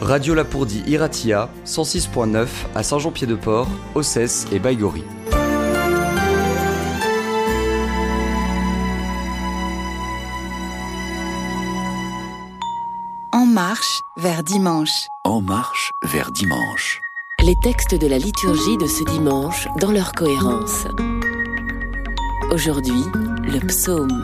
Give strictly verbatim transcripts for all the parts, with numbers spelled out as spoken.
Radio Lapourdie Iratia, cent six point neuf à Saint-Jean-Pied-de-Port, Ossès et Baïgorry. En marche vers dimanche. En marche vers dimanche. Les textes de la liturgie de ce dimanche dans leur cohérence. Aujourd'hui, le psaume.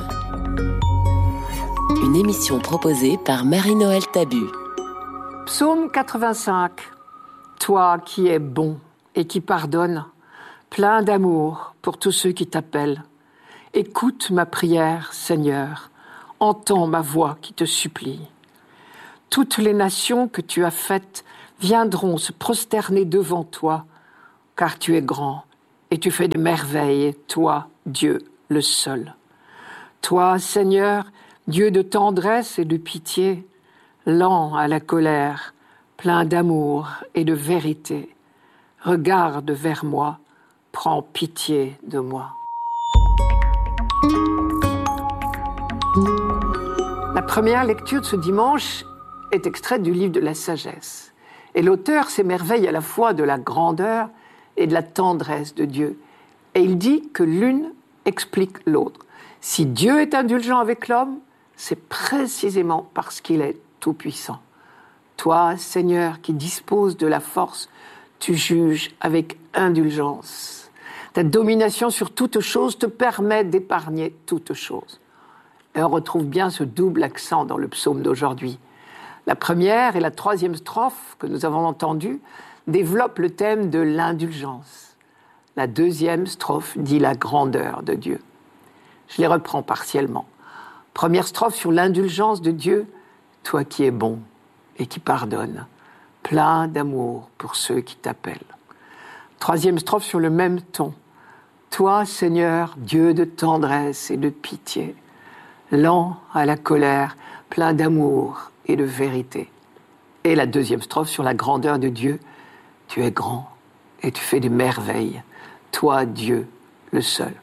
Une émission proposée par Marie-Noël Tabu. Psaume quatre-vingt-cinq. Toi qui es bon et qui pardonnes, plein d'amour pour tous ceux qui t'appellent. Écoute ma prière, Seigneur, entends ma voix qui te supplie. Toutes les nations que tu as faites viendront se prosterner devant toi, car tu es grand et tu fais des merveilles, toi, Dieu, le seul. Toi, Seigneur, Dieu de tendresse et de pitié, lent à la colère, plein d'amour et de vérité, regarde vers moi, prends pitié de moi. La première lecture de ce dimanche est extraite du livre de la sagesse. Et l'auteur s'émerveille à la fois de la grandeur et de la tendresse de Dieu. Et il dit que l'une explique l'autre. Si Dieu est indulgent avec l'homme, c'est précisément parce qu'il est tout-puissant. Toi, Seigneur, qui disposes de la force, tu juges avec indulgence. Ta domination sur toute chose te permet d'épargner toute chose. Et on retrouve bien ce double accent dans le psaume d'aujourd'hui. La première et la troisième strophe que nous avons entendues développent le thème de l'indulgence. La deuxième strophe dit la grandeur de Dieu. Je les reprends partiellement. Première strophe sur l'indulgence de Dieu, toi qui es bon et qui pardonne, plein d'amour pour ceux qui t'appellent. Troisième strophe sur le même ton, toi Seigneur, Dieu de tendresse et de pitié, lent à la colère, plein d'amour et de vérité. Et la deuxième strophe sur la grandeur de Dieu, tu es grand et tu fais des merveilles, toi Dieu, le seul.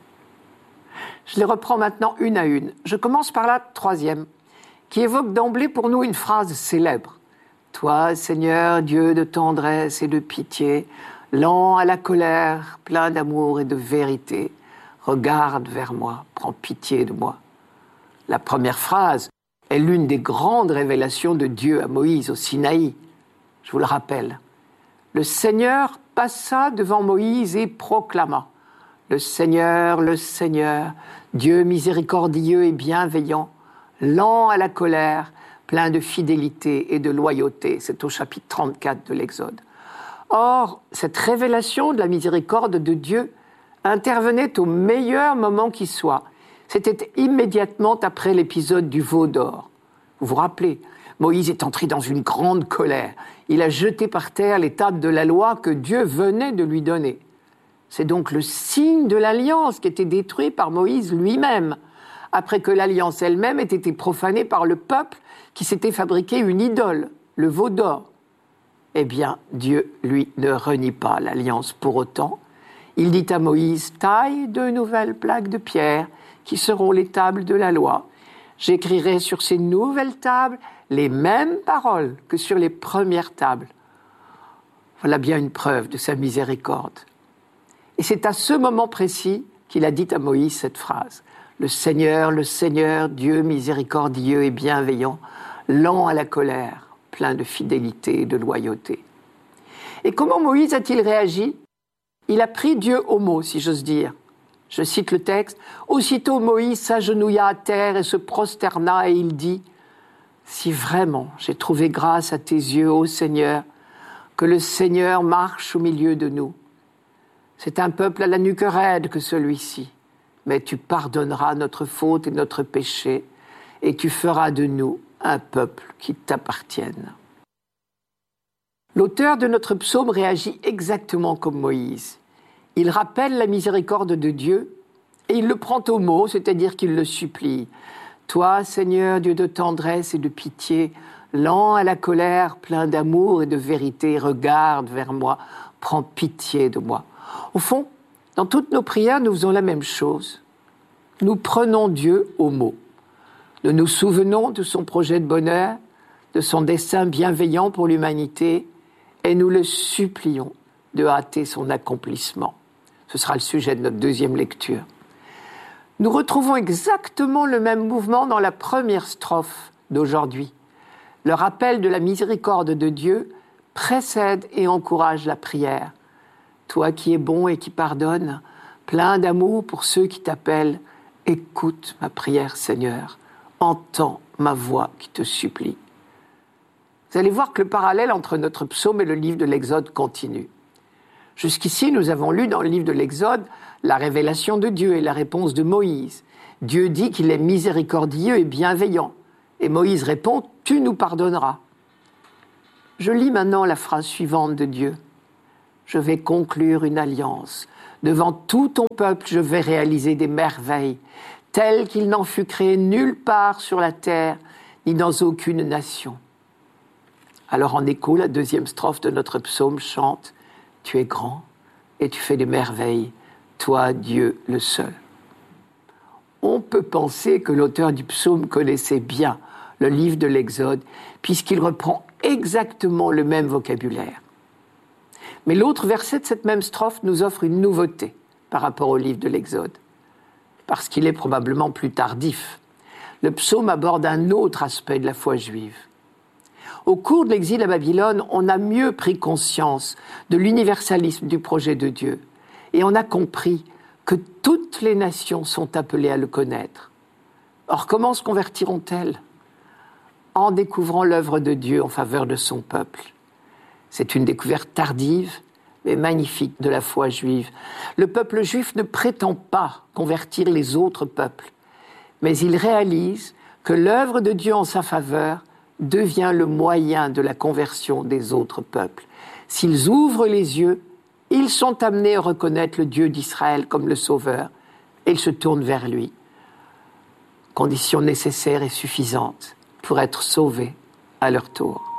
Je les reprends maintenant une à une. Je commence par la troisième, qui évoque d'emblée pour nous une phrase célèbre. Toi, Seigneur, Dieu de tendresse et de pitié, lent à la colère, plein d'amour et de vérité, regarde vers moi, prends pitié de moi. La première phrase est l'une des grandes révélations de Dieu à Moïse au Sinaï. Je vous le rappelle. Le Seigneur passa devant Moïse et proclama « Le Seigneur, le Seigneur, Dieu miséricordieux et bienveillant, lent à la colère, plein de fidélité et de loyauté. » C'est au chapitre trente-quatre de l'Exode. Or, cette révélation de la miséricorde de Dieu intervenait au meilleur moment qui soit. C'était immédiatement après l'épisode du veau d'or. Vous vous rappelez, Moïse est entré dans une grande colère. Il a jeté par terre les tables de la loi que Dieu venait de lui donner. C'est donc le signe de l'alliance qui était détruit par Moïse lui-même, après que l'alliance elle-même ait été profanée par le peuple qui s'était fabriqué une idole, le veau d'or. Eh bien, Dieu, lui, ne renie pas l'alliance pour autant. Il dit à Moïse, « Taille de nouvelles plaques de pierre qui seront les tables de la loi. J'écrirai sur ces nouvelles tables les mêmes paroles que sur les premières tables. » Voilà bien une preuve de sa miséricorde. Et c'est à ce moment précis qu'il a dit à Moïse cette phrase. « Le Seigneur, le Seigneur, Dieu miséricordieux et bienveillant, lent à la colère, plein de fidélité et de loyauté. » Et comment Moïse a-t-il réagi ? Il a pris Dieu au mot, si j'ose dire. Je cite le texte. « Aussitôt Moïse s'agenouilla à terre et se prosterna et il dit « Si vraiment j'ai trouvé grâce à tes yeux, ô Seigneur, que le Seigneur marche au milieu de nous. C'est un peuple à la nuque raide que celui-ci, mais tu pardonneras notre faute et notre péché, et tu feras de nous un peuple qui t'appartienne. » L'auteur de notre psaume réagit exactement comme Moïse. Il rappelle la miséricorde de Dieu, et il le prend au mot, c'est-à-dire qu'il le supplie. « Toi, Seigneur, Dieu de tendresse et de pitié, lent à la colère, plein d'amour et de vérité, regarde vers moi, prends pitié de moi. » Au fond, dans toutes nos prières, nous faisons la même chose. Nous prenons Dieu au mot. Nous nous souvenons de son projet de bonheur, de son dessein bienveillant pour l'humanité et nous le supplions de hâter son accomplissement. Ce sera le sujet de notre deuxième lecture. Nous retrouvons exactement le même mouvement dans la première strophe d'aujourd'hui. Le rappel de la miséricorde de Dieu précède et encourage la prière. Toi qui es bon et qui pardonnes, plein d'amour pour ceux qui t'appellent, écoute ma prière, Seigneur, entends ma voix qui te supplie. Vous allez voir que le parallèle entre notre psaume et le livre de l'Exode continue. Jusqu'ici, nous avons lu dans le livre de l'Exode la révélation de Dieu et la réponse de Moïse. Dieu dit qu'il est miséricordieux et bienveillant. Et Moïse répond « Tu nous pardonneras ». Je lis maintenant la phrase suivante de Dieu. « Je vais conclure une alliance. Devant tout ton peuple, je vais réaliser des merveilles, telles qu'il n'en fut créé nulle part sur la terre, ni dans aucune nation. » Alors en écho, la deuxième strophe de notre psaume chante « Tu es grand et tu fais des merveilles, toi Dieu le seul. » On peut penser que l'auteur du psaume connaissait bien le livre de l'Exode, puisqu'il reprend exactement le même vocabulaire. Mais l'autre verset de cette même strophe nous offre une nouveauté par rapport au livre de l'Exode, parce qu'il est probablement plus tardif. Le psaume aborde un autre aspect de la foi juive. Au cours de l'exil à Babylone, on a mieux pris conscience de l'universalisme du projet de Dieu, et on a compris que toutes les nations sont appelées à le connaître. Or, comment se convertiront-elles ? En découvrant l'œuvre de Dieu en faveur de son peuple. C'est une découverte tardive, mais magnifique de la foi juive. Le peuple juif ne prétend pas convertir les autres peuples, mais il réalise que l'œuvre de Dieu en sa faveur devient le moyen de la conversion des autres peuples. S'ils ouvrent les yeux, ils sont amenés à reconnaître le Dieu d'Israël comme le Sauveur, et ils se tournent vers lui. Condition nécessaire et suffisante pour être sauvés à leur tour.